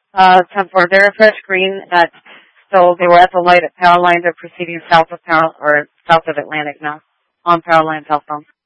10-4. They're a fresh green they were at the light at Power Line. They're proceeding south of south of Atlantic now, on Power Line southbound.